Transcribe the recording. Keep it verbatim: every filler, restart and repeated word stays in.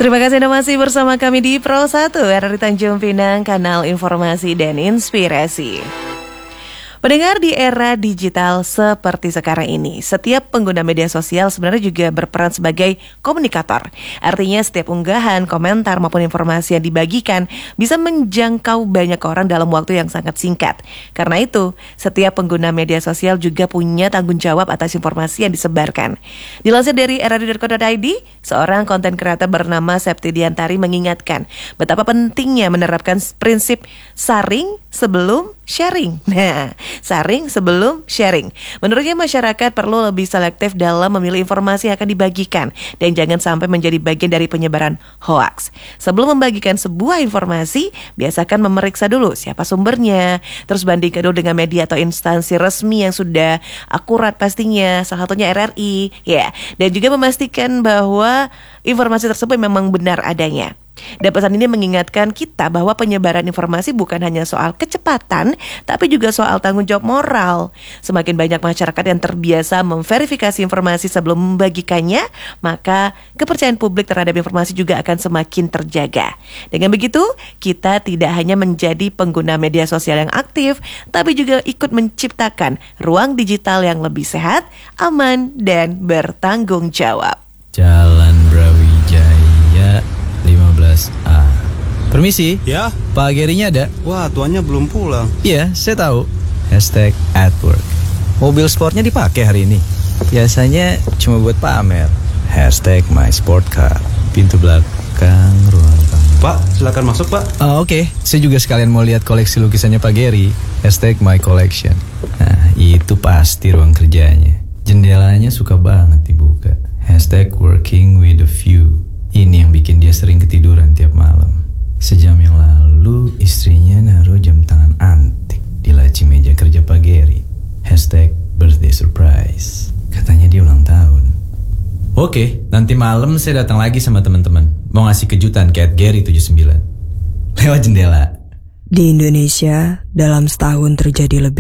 Terima kasih Anda masih bersama kami di Pro satu R R I Tanjung Pinang, kanal informasi dan inspirasi. Pendengar, di era digital seperti sekarang ini, setiap pengguna media sosial sebenarnya juga berperan sebagai komunikator. Artinya setiap unggahan, komentar maupun informasi yang dibagikan bisa menjangkau banyak orang dalam waktu yang sangat singkat. Karena itu, setiap pengguna media sosial juga punya tanggung jawab atas informasi yang disebarkan. Dilansir dari r r i dot co dot i d, seorang konten kreator bernama Septi Diantari mengingatkan betapa pentingnya menerapkan prinsip saring sebelum sharing. Nah, saring sebelum sharing. Menurutnya masyarakat perlu lebih selektif dalam memilih informasi yang akan dibagikan dan jangan sampai menjadi bagian dari penyebaran hoaks. Sebelum membagikan sebuah informasi, biasakan memeriksa dulu siapa sumbernya, terus bandingkan dulu dengan media atau instansi resmi yang sudah akurat pastinya, salah satunya R R I, ya. Dan juga memastikan bahwa informasi tersebut memang benar adanya. Dan pesan ini mengingatkan kita bahwa penyebaran informasi bukan hanya soal kecepatan, tapi juga soal tanggung jawab moral. Semakin banyak masyarakat yang terbiasa memverifikasi informasi sebelum membagikannya, maka kepercayaan publik terhadap informasi juga akan semakin terjaga. Dengan begitu, kita tidak hanya menjadi pengguna media sosial yang aktif, tapi juga ikut menciptakan ruang digital yang lebih sehat, aman, dan bertanggung jawab. Jalan Brawijaya lima belas A. Permisi. Ya? Pak Gerinya ada? Wah, tuannya belum pulang. Iya, saya tahu. Hashtag at work. Mobil sportnya dipakai hari ini. Biasanya cuma buat pamer. Hashtag my sport car. Pintu belakang ruang tamu. Pak, silakan masuk, Pak. Oh, oke, okay. Saya juga sekalian mau lihat koleksi lukisannya Pak Geri. Hashtag my collection. Nah, itu pasti ruang kerjanya. Jendelanya suka banget dibuka. Hashtag working with a view. Ini yang bikin dia sering ketiduran tiap malam. Sejam yang lalu istrinya naruh jam tangan antik di laci meja kerja Pak Geri. Hashtag birthday surprise. Katanya dia ulang tahun. Oke, nanti malam saya datang lagi sama teman-teman. Mau ngasih kejutan ke Geri tujuh puluh sembilan. Lewat jendela. Di Indonesia, dalam setahun terjadi lebih